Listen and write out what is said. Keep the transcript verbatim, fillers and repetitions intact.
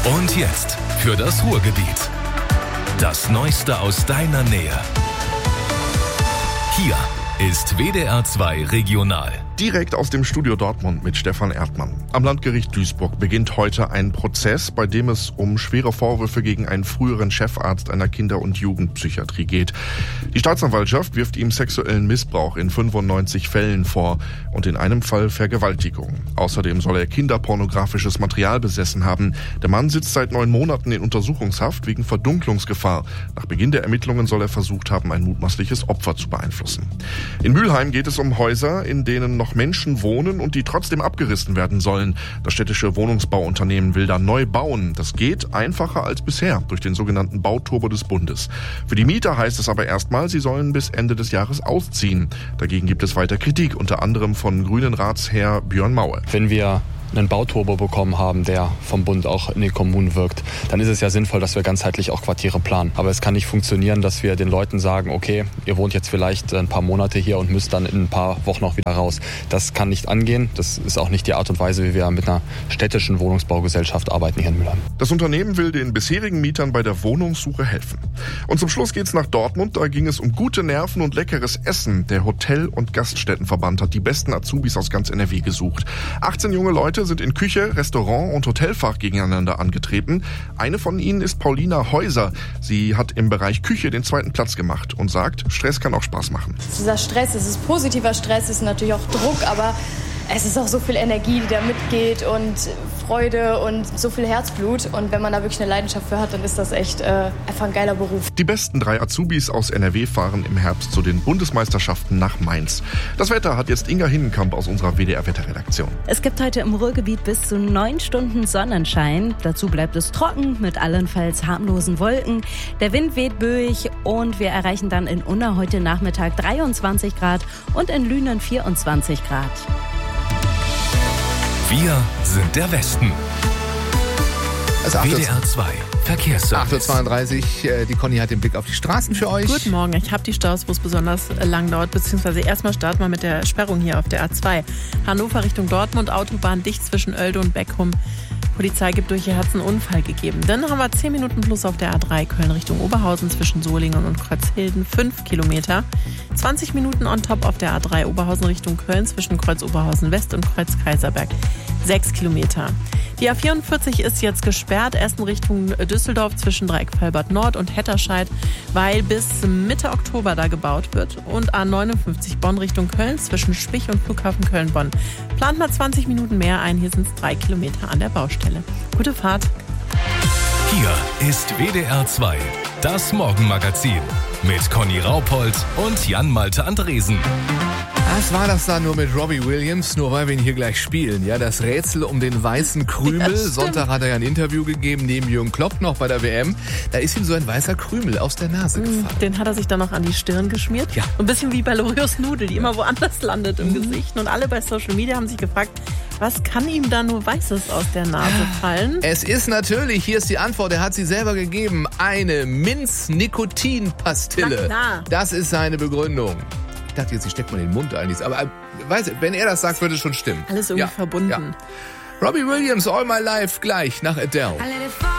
Und jetzt für das Ruhrgebiet. Das Neueste aus deiner Nähe. Hier ist W D R zwei Regional. Direkt aus dem Studio Dortmund mit Stefan Erdmann. Am Landgericht Duisburg beginnt heute ein Prozess, bei dem es um schwere Vorwürfe gegen einen früheren Chefarzt einer Kinder- und Jugendpsychiatrie geht. Die Staatsanwaltschaft wirft ihm sexuellen Missbrauch in fünfundneunzig Fällen vor und in einem Fall Vergewaltigung. Außerdem soll er kinderpornografisches Material besessen haben. Der Mann sitzt seit neun Monaten in Untersuchungshaft wegen Verdunklungsgefahr. Nach Beginn der Ermittlungen soll er versucht haben, ein mutmaßliches Opfer zu beeinflussen. In Mülheim geht es um Häuser, in denen noch Menschen wohnen und die trotzdem abgerissen werden sollen. Das städtische Wohnungsbauunternehmen will da neu bauen. Das geht einfacher als bisher durch den sogenannten Bauturbo des Bundes. Für die Mieter heißt es aber erstmal, sie sollen bis Ende des Jahres ausziehen. Dagegen gibt es weiter Kritik, unter anderem von Grünen Ratsherr Björn Maue. Wenn wir einen Bauturbo bekommen haben, der vom Bund auch in den Kommunen wirkt, dann ist es ja sinnvoll, dass wir ganzheitlich auch Quartiere planen. Aber es kann nicht funktionieren, dass wir den Leuten sagen, okay, ihr wohnt jetzt vielleicht ein paar Monate hier und müsst dann in ein paar Wochen auch wieder raus. Das kann nicht angehen. Das ist auch nicht die Art und Weise, wie wir mit einer städtischen Wohnungsbaugesellschaft arbeiten hier in Mülheim. Das Unternehmen will den bisherigen Mietern bei der Wohnungssuche helfen. Und zum Schluss geht's nach Dortmund. Da ging es um gute Nerven und leckeres Essen. Der Hotel- und Gaststättenverband hat die besten Azubis aus ganz N R W gesucht. achtzehn junge Leute sind in Küche, Restaurant und Hotelfach gegeneinander angetreten. Eine von ihnen ist Paulina Häuser. Sie hat im Bereich Küche den zweiten Platz gemacht und sagt, Stress kann auch Spaß machen. Dieser Stress, es ist positiver Stress, es ist natürlich auch Druck, aber es ist auch so viel Energie, die da mitgeht und Freude und so viel Herzblut. Und wenn man da wirklich eine Leidenschaft für hat, dann ist das echt äh, einfach ein geiler Beruf. Die besten drei Azubis aus N R W fahren im Herbst zu den Bundesmeisterschaften nach Mainz. Das Wetter hat jetzt Inga Hinnenkamp aus unserer W D R-Wetterredaktion. Es gibt heute im Ruhrgebiet bis zu neun Stunden Sonnenschein. Dazu bleibt es trocken mit allenfalls harmlosen Wolken. Der Wind weht böig und wir erreichen dann in Unna heute Nachmittag dreiundzwanzig Grad und in Lünen vierundzwanzig Grad. Wir sind der Westen. Also W D R zwei Verkehrsservice. acht Uhr zweiunddreißig, äh, die Conny hat den Blick auf die Straßen für euch. Guten Morgen, ich habe die Staus, wo es besonders lang dauert, beziehungsweise erstmal starten wir mit der Sperrung hier auf der A zwei. Hannover Richtung Dortmund, Autobahn dicht zwischen Oelde und Beckum. Polizei gibt durch, hier hat es einen Unfall gegeben. Dann haben wir zehn Minuten plus auf der A drei Köln Richtung Oberhausen zwischen Solingen und Kreuzhilden, fünf Kilometer. zwanzig Minuten on top auf der A drei Oberhausen Richtung Köln zwischen Kreuz Oberhausen West und Kreuz Kaiserberg, sechs Kilometer. Die A vierundvierzig ist jetzt gesperrt, erst in Richtung Düsseldorf zwischen Dreieckfelbert Nord und Hetterscheid, weil bis Mitte Oktober da gebaut wird. Und A neunundfünfzig Bonn Richtung Köln zwischen Spich und Flughafen Köln-Bonn. Plant mal zwanzig Minuten mehr ein, hier sind es drei Kilometer an der Baustelle. Gute Fahrt. Hier ist W D R zwei, das Morgenmagazin mit Conny Raupold und Jan-Malte Andresen. Was war das da nur mit Robbie Williams, nur weil wir ihn hier gleich spielen? Ja, das Rätsel um den weißen Krümel. Ja, Sonntag hat er ja ein Interview gegeben, neben Jürgen Klopp noch bei der W M. Da ist ihm so ein weißer Krümel aus der Nase gefallen. Den hat er sich dann noch an die Stirn geschmiert. Ja. Ein bisschen wie bei Lorios Nudel, die immer woanders landet im Gesicht. Und alle bei Social Media haben sich gefragt, was kann ihm da nur Weißes aus der Nase fallen? Es ist natürlich, hier ist die Antwort, er hat sie selber gegeben, eine Minz-Nikotin-Pastille. Na klar. Das ist seine Begründung. Ich dachte jetzt, ich stecke mal in den Mund ein. Aber äh, weiß, wenn er das sagt, würde es schon stimmen. Alles irgendwie ja, verbunden. Ja. Robbie Williams, All My Life, gleich nach Adele.